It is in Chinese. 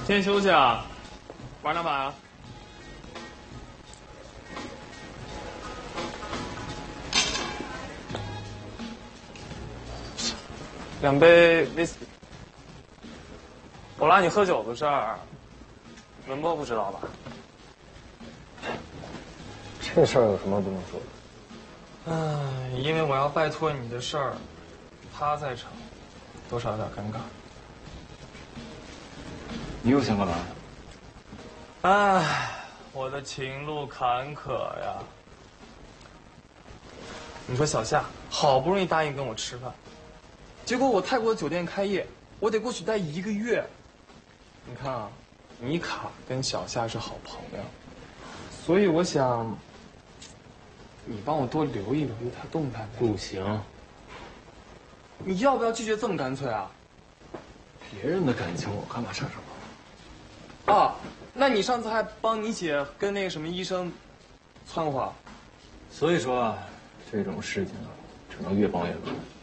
今天休息啊？玩哪把啊？2杯威士忌。我拉你喝酒的事儿，文波不知道吧？ 这事儿有什么不能说的？ 因为我要拜托你的事儿，他在场，多少有点尴尬。 你又想干嘛？ 我的情路坎坷呀！你说小夏好不容易答应跟我吃饭，结果我泰国的酒店开业，我得过去待1个月。你看啊，米卡跟小夏是好朋友，所以我想，你帮我多留意他动态呗。 不行， 你要不要拒绝这么干脆啊？ 别人的感情我干嘛插手？ 那你上次还帮你姐跟那个什么医生窜话， 所以说啊，这种事情啊，只能越帮越乱。